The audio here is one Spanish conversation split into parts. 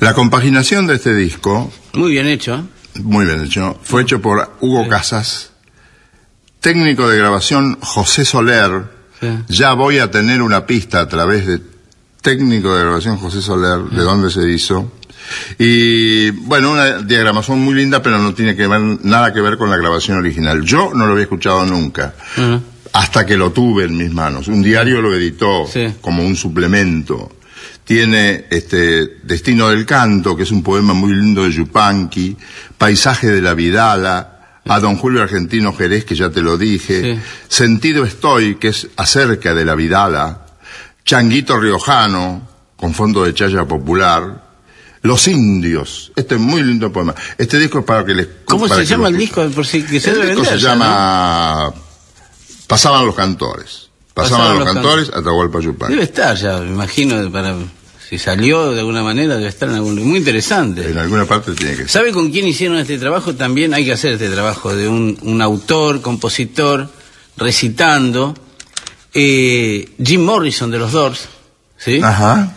La compaginación de este disco, Muy bien hecho. muy bien hecho, fue hecho por Hugo Casas, técnico de grabación José Soler. Sí. Ya voy a tener una pista a través de técnico de grabación José Soler, de dónde se hizo. Y bueno, una diagramación muy linda, pero no tiene que ver, nada que ver con la grabación original. Yo no lo había escuchado nunca, hasta que lo tuve en mis manos. Un diario lo editó como un suplemento. Tiene Destino del Canto, que es un poema muy lindo de Yupanqui, Paisaje de la Vidala, a Don Julio Argentino Jerez, que ya te lo dije, Sentido Estoy, que es acerca de la Vidala, Changuito Riojano, con fondo de chaya popular, Los Indios. Este es muy lindo poema. Este disco es para que les... ¿Cómo se llama el disco? Por si que se el debe disco vender, se llama Pasaban los Cantores. Pasaban los Cantores, Atahualpa Yupanqui. Debe estar ya, me imagino, si salió de alguna manera, debe estar en algún... Muy interesante. En alguna parte tiene que ser. ¿Sabe con quién hicieron este trabajo? También hay que hacer este trabajo de un autor, compositor, recitando. Jim Morrison de los Doors, ¿sí? Ajá.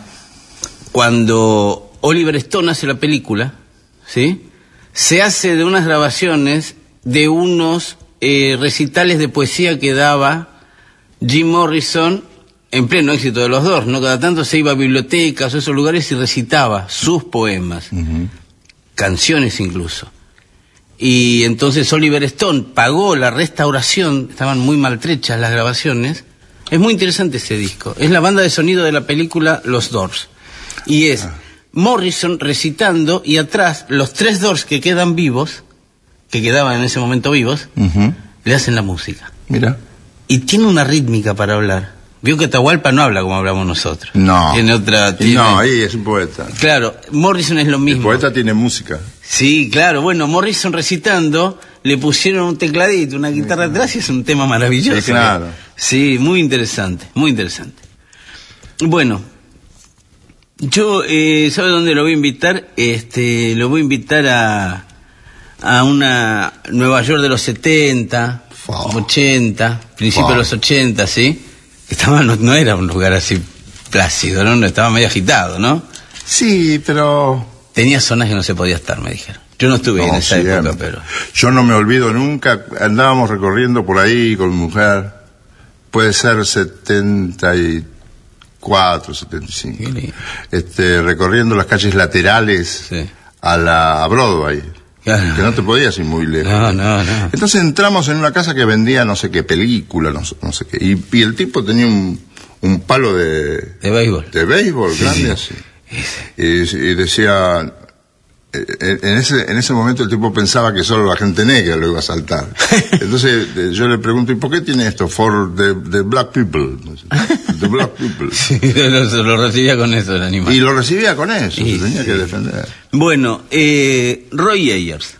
Cuando Oliver Stone hace la película, ¿sí? Se hace de unas grabaciones de unos recitales de poesía que daba Jim Morrison en pleno éxito de los Doors, ¿no? Cada tanto se iba a bibliotecas o esos lugares y recitaba sus poemas, canciones incluso. Y entonces Oliver Stone pagó la restauración, estaban muy maltrechas las grabaciones. Es muy interesante ese disco. Es la banda de sonido de la película Los Doors. Y es Morrison recitando y atrás los 3 Doors que quedan vivos, que quedaban en ese momento vivos, le hacen la música. Mira. Y tiene una rítmica para hablar. Vio que Atahualpa no habla como hablamos nosotros. No. Tiene otra... No, ahí es un poeta. Claro, Morrison es lo mismo. El poeta tiene música. Sí, claro. Bueno, Morrison recitando, le pusieron un tecladito, una guitarra atrás y es un tema maravilloso. Sí, claro. Sí, muy interesante, muy interesante. Bueno, yo, ¿sabe dónde lo voy a invitar? Lo voy a invitar a una Nueva York de los 70, 80, principios de los 80, ¿sí? No era un lugar así plácido, ¿no? Estaba medio agitado, ¿no? Sí, pero... Tenía zonas que no se podía estar, me dijeron. Yo no estuve en esa época, pero... Yo no me olvido nunca, andábamos recorriendo por ahí con mi mujer, puede ser 74, 75, recorriendo las calles laterales a Broadway. Claro. Que no te podías ir muy lejos. No. Entonces entramos en una casa que vendía no sé qué película, no sé qué. Y el tipo tenía un palo de béisbol. De béisbol, grande así. Y decía... En ese momento el tipo pensaba que solo la gente negra lo iba a saltar. Entonces yo le pregunto, ¿y por qué tiene esto? For the black people. The black people. Sí, lo recibía con eso el animal. Y lo recibía con eso, se tenía que defender. Bueno, Roy Ayers,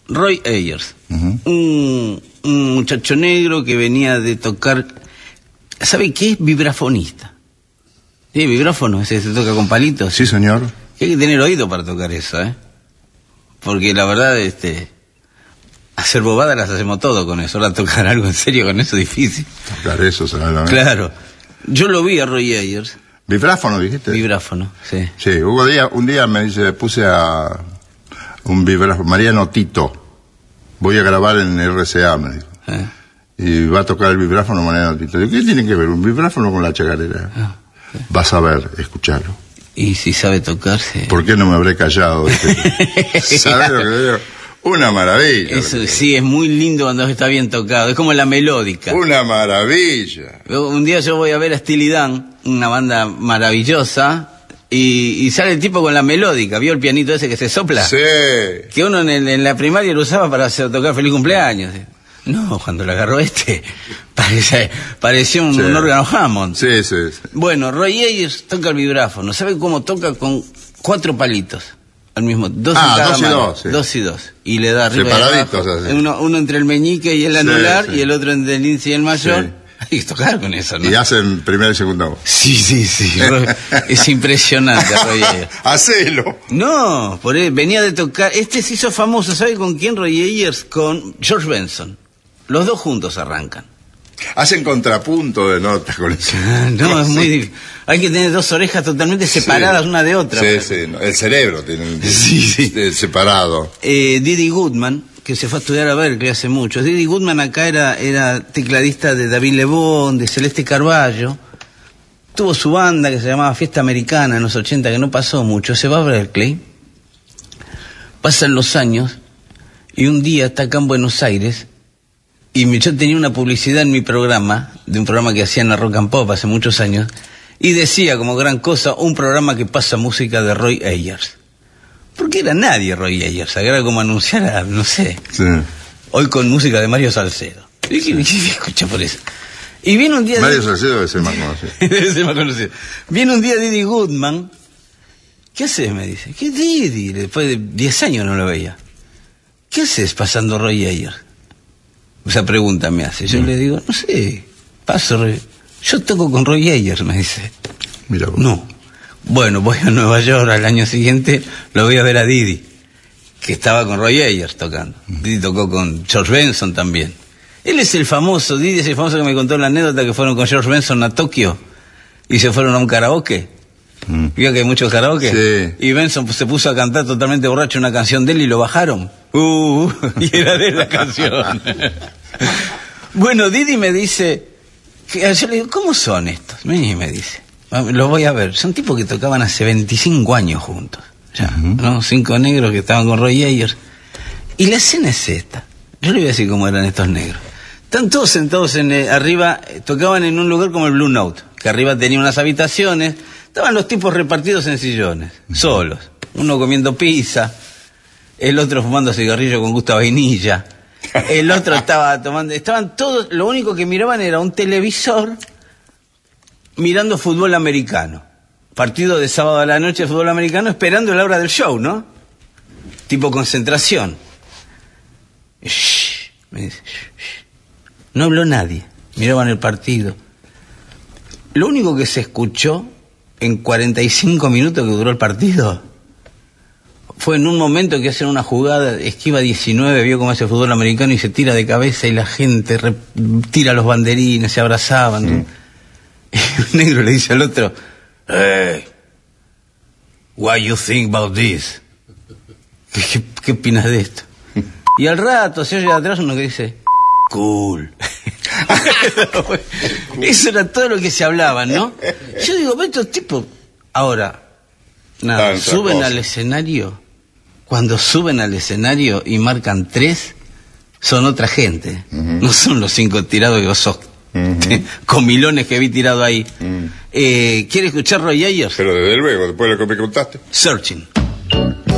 un muchacho negro que venía de tocar, ¿sabe qué es? Vibrafonista. ¿Sí? Vibráfono, ese se toca con palitos. Sí, señor. Hay que tener oído para tocar eso, porque la verdad, hacer bobadas las hacemos todo con eso. Ahora tocar algo en serio con eso es difícil. Tocar eso, ¿sabes? Claro. Yo lo vi a Roy Ayers. ¿Vibráfono dijiste? Vibráfono, sí. Sí, un día me dice, puse a un vibráfono, Mariano Tito, voy a grabar en RCA, me dijo. Y va a tocar el vibráfono Mariano Tito. Digo, ¿qué tiene que ver un vibráfono con la chacarera? Vas a ver, escucharlo. Y si sabe tocarse. ¿Por qué no me habré callado? ¿Sabes lo que digo? Una maravilla. Eso sí, es muy lindo cuando está bien tocado. Es como la melódica. Una maravilla. Un día yo voy a ver a Steely Dan, una banda maravillosa, y sale el tipo con la melódica. ¿Vio el pianito ese que se sopla? Sí. Que uno en la primaria lo usaba para tocar Feliz Cumpleaños. No, cuando lo agarró parecía un órgano Hammond. Sí. Bueno, Roy Ayers toca el vibráfono. ¿Sabe cómo toca? Con 4 palitos al mismo, 2 en cada mano. 2 y 2. Y le da arriba separaditos, así. Uno entre el meñique y el anular, y el otro entre el índice y el mayor. Sí. Hay que tocar con eso, ¿no? Y hacen primera y segunda voz. Sí. Es impresionante, Roy Ayers. Hacelo. No, venía de tocar. Se hizo famoso, ¿sabe con quién? Roy Ayers con George Benson. Los dos juntos arrancan. Hacen contrapunto de notas con eso. No, es muy difícil. Hay que tener dos orejas totalmente separadas una de otra. Sí, sí, no, el cerebro tiene Sí. separado. Didi Goodman, que se fue a estudiar a Berkeley hace mucho. Didi Goodman acá era tecladista de David Lebón, de Celeste Carballo. Tuvo su banda que se llamaba Fiesta Americana en los 80, que no pasó mucho. Se va a Berkeley. Pasan los años y un día está acá en Buenos Aires y yo tenía una publicidad en mi programa, de un programa que hacía en la Rock and Pop hace muchos años, y decía como gran cosa, un programa que pasa música de Roy Ayers. Porque era nadie Roy Ayers, era como anunciar a, no sé, Sí. hoy con música de Mario Salcedo. Y dije, escucha por eso. Y viene un día... Mario Salcedo debe ser más conocido. Debe ser más conocido. Viene un día Didi Goodman. ¿Qué haces? Me dice. ¿Qué Didi? Después de 10 años no lo veía. ¿Qué haces pasando Roy Ayers? Esa pregunta me hace. Yo le digo, no sé, paso Roy. Yo toco con Roy Ayers, me dice. Mira vos. No. Bueno, voy a Nueva York al año siguiente, lo voy a ver a Didi, que estaba con Roy Ayers tocando. Didi tocó con George Benson también. Él es el famoso, Didi es el famoso que me contó la anécdota que fueron con George Benson a Tokio y se fueron a un karaoke. ¿Vio que hay muchos karaoke? Sí. Y Benson se puso a cantar totalmente borracho una canción de él y lo bajaron. Y era de él la canción. Bueno, Didi me dice, yo le digo, ¿cómo son estos? Y me dice, los voy a ver. Son tipos que tocaban hace 25 años juntos. Ya, ¿no? 5 negros que estaban con Roy Ayers. Y la escena es esta. Yo le voy a decir cómo eran estos negros. Están todos sentados arriba, tocaban en un lugar como el Blue Note, que arriba tenía unas habitaciones. Estaban los tipos repartidos en sillones, solos. Uno comiendo pizza, el otro fumando cigarrillo con gusto a vainilla, el otro estaba tomando... Estaban todos, lo único que miraban era un televisor mirando fútbol americano. Partido de sábado a la noche de fútbol americano, esperando la hora del show, ¿no? Tipo concentración. Shh, me dice, shh. No habló nadie, miraban el partido. Lo único que se escuchó en 45 minutos que duró el partido fue en un momento que hacen una jugada, esquiva 19, vio cómo hace fútbol americano y se tira de cabeza y la gente tira los banderines, se abrazaban. Y un negro le dice al otro, hey, what you think about this? ¿Qué opinas de esto? Y al rato se oye de atrás uno que dice, cool. Eso era todo lo que se hablaba, ¿no? Yo digo, estos tipos, ahora, nada, suben al escenario, cuando suben al escenario y marcan 3, son otra gente, no son los 5 tirados que vos sos, comilones que vi tirado ahí. ¿Quiere escuchar Roy Ayers? Pero desde luego, después de lo que me contaste. Searching.